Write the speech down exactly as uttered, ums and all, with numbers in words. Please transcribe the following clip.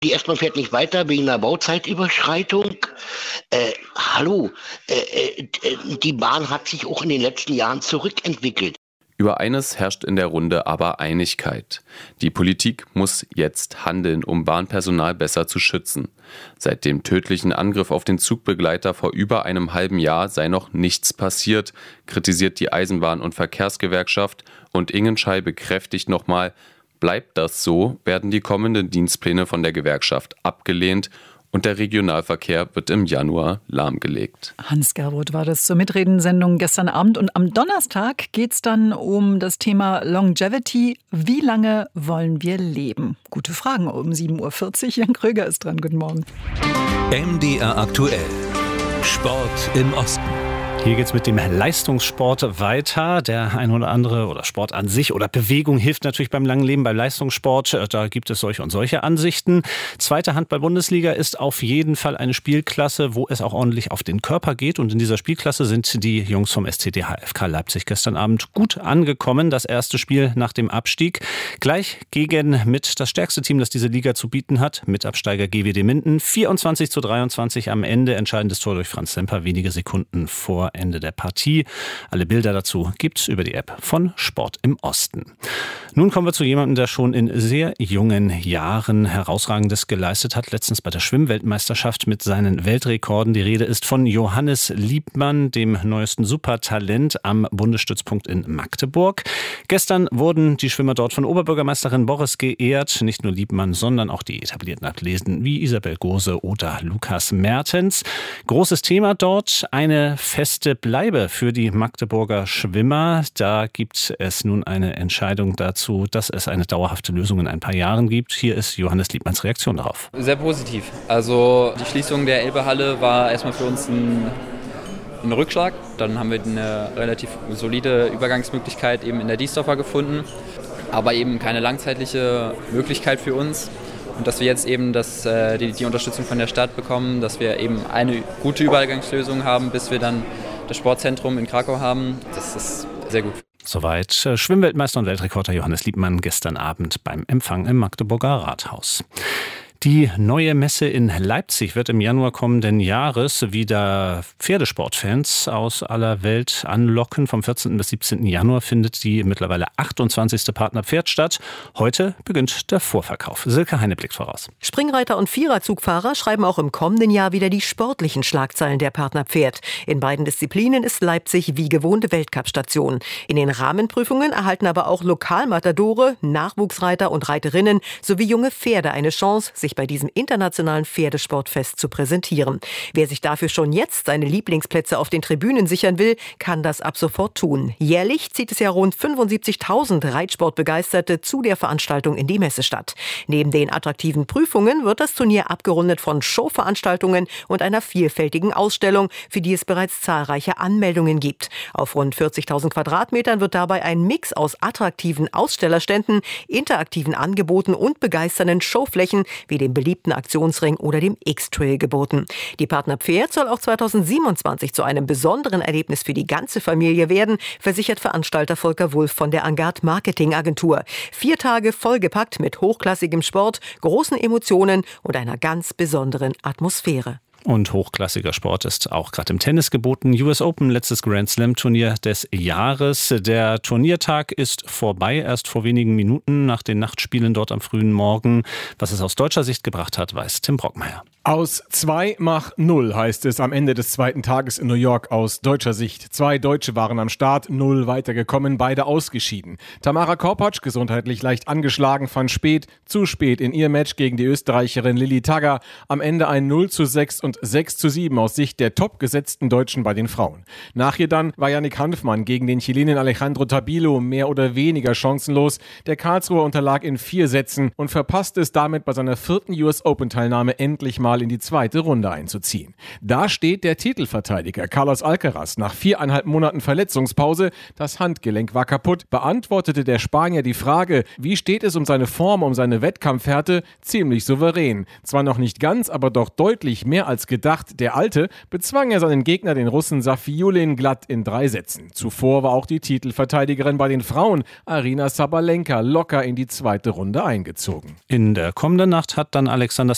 Die S-Bahn fährt nicht weiter wegen einer Bauzeitüberschreitung. Äh, hallo, äh, äh, die Bahn hat sich auch in den letzten Jahren zurückentwickelt. Über eines herrscht in der Runde aber Einigkeit. Die Politik muss jetzt handeln, um Bahnpersonal besser zu schützen. Seit dem tödlichen Angriff auf den Zugbegleiter vor über einem halben Jahr sei noch nichts passiert, kritisiert die Eisenbahn- und Verkehrsgewerkschaft, und Ingenschei bekräftigt nochmal, bleibt das so, werden die kommenden Dienstpläne von der Gewerkschaft abgelehnt und der Regionalverkehr wird im Januar lahmgelegt. Hans Gerwold war das zur Mitredensendung gestern Abend. Und am Donnerstag geht es dann um das Thema Longevity. Wie lange wollen wir leben? Gute Fragen um sieben Uhr vierzig. Jan Kröger ist dran. Guten Morgen. M D R aktuell. Sport im Osten. Hier geht's mit dem Leistungssport weiter. Der ein oder andere oder Sport an sich oder Bewegung hilft natürlich beim langen Leben. Beim Leistungssport, da gibt es solche und solche Ansichten. Zweite Handball-Bundesliga ist auf jeden Fall eine Spielklasse, wo es auch ordentlich auf den Körper geht. Und in dieser Spielklasse sind die Jungs vom S C D H F K Leipzig gestern Abend gut angekommen. Das erste Spiel nach dem Abstieg. Gleich gegen mit das stärkste Team, das diese Liga zu bieten hat. Mitabsteiger G W D Minden. vierundzwanzig zu dreiundzwanzig am Ende. Entscheidendes Tor durch Franz Semper, wenige Sekunden vor Ende der Partie. Alle Bilder dazu gibt's über die App von Sport im Osten. Nun kommen wir zu jemandem, der schon in sehr jungen Jahren Herausragendes geleistet hat. Letztens bei der Schwimmweltmeisterschaft mit seinen Weltrekorden. Die Rede ist von Johannes Liebmann, dem neuesten Supertalent am Bundesstützpunkt in Magdeburg. Gestern wurden die Schwimmer dort von Oberbürgermeisterin Borres geehrt. Nicht nur Liebmann, sondern auch die etablierten Athleten wie Isabel Gose oder Lukas Mertens. Großes Thema dort, eine feste Bleibe für die Magdeburger Schwimmer. Da gibt es nun eine Entscheidung dazu, dass es eine dauerhafte Lösung in ein paar Jahren gibt. Hier ist Johannes Liebmanns Reaktion darauf. Sehr positiv. Also die Schließung der Elbehalle war erstmal für uns ein, ein Rückschlag. Dann haben wir eine relativ solide Übergangsmöglichkeit eben in der Diesdorfer gefunden, aber eben keine langzeitliche Möglichkeit für uns. Und dass wir jetzt eben das, äh, die, die Unterstützung von der Stadt bekommen, dass wir eben eine gute Übergangslösung haben, bis wir dann das Sportzentrum in Krakau haben, das ist sehr gut. Soweit Schwimmweltmeister und Weltrekorder Johannes Liebmann gestern Abend beim Empfang im Magdeburger Rathaus. Die neue Messe in Leipzig wird im Januar kommenden Jahres wieder Pferdesportfans aus aller Welt anlocken. Vom vierzehnten bis siebzehnten Januar findet die mittlerweile achtundzwanzigste Partnerpferd statt. Heute beginnt der Vorverkauf. Silke Heine blickt voraus. Springreiter und Viererzugfahrer schreiben auch im kommenden Jahr wieder die sportlichen Schlagzeilen der Partnerpferd. In beiden Disziplinen ist Leipzig wie gewohnte Weltcup-Station. In den Rahmenprüfungen erhalten aber auch Lokalmatadore, Nachwuchsreiter und Reiterinnen sowie junge Pferde eine Chance, sich bei diesem internationalen Pferdesportfest zu präsentieren. Wer sich dafür schon jetzt seine Lieblingsplätze auf den Tribünen sichern will, kann das ab sofort tun. Jährlich zieht es ja rund fünfundsiebzigtausend Reitsportbegeisterte zu der Veranstaltung in die Messestadt. Neben den attraktiven Prüfungen wird das Turnier abgerundet von Showveranstaltungen und einer vielfältigen Ausstellung, für die es bereits zahlreiche Anmeldungen gibt. Auf rund vierzigtausend Quadratmetern wird dabei ein Mix aus attraktiven Ausstellerständen, interaktiven Angeboten und begeisternden Showflächen wie dem beliebten Aktionsring oder dem X-Trail geboten. Die Partnerpferd soll auch zweitausendsiebenundzwanzig zu einem besonderen Erlebnis für die ganze Familie werden, versichert Veranstalter Volker Wulff von der Angard Marketing Agentur. Vier Tage vollgepackt mit hochklassigem Sport, großen Emotionen und einer ganz besonderen Atmosphäre. Und hochklassiger Sport ist auch gerade im Tennis geboten. U S Open, letztes Grand Slam Turnier des Jahres. Der Turniertag ist vorbei, erst vor wenigen Minuten nach den Nachtspielen dort am frühen Morgen. Was es aus deutscher Sicht gebracht hat, weiß Tim Brockmeier. Aus zwei mach null heißt es am Ende des zweiten Tages in New York aus deutscher Sicht. Zwei Deutsche waren am Start, null weitergekommen, beide ausgeschieden. Tamara Korpatsch, gesundheitlich leicht angeschlagen, fand spät, zu spät in ihr Match gegen die Österreicherin Lilly Tagger. Am Ende ein null zu sechs und sechs zu sieben aus Sicht der top gesetzten Deutschen bei den Frauen. Nach ihr dann war Yannick Hanfmann gegen den Chilenen Alejandro Tabilo mehr oder weniger chancenlos. Der Karlsruher unterlag in vier Sätzen und verpasste es damit bei seiner vierten U S Open-Teilnahme endlich mal in die zweite Runde einzuziehen. Da steht der Titelverteidiger Carlos Alcaraz nach viereinhalb Monaten Verletzungspause. Das Handgelenk war kaputt. Beantwortete der Spanier die Frage, wie steht es um seine Form, um seine Wettkampfhärte, ziemlich souverän. Zwar noch nicht ganz, aber doch deutlich mehr als gedacht. Der Alte bezwang er seinen Gegner, den Russen Safiullin, glatt in drei Sätzen. Zuvor war auch die Titelverteidigerin bei den Frauen, Aryna Sabalenka, locker in die zweite Runde eingezogen. In der kommenden Nacht hat dann Alexander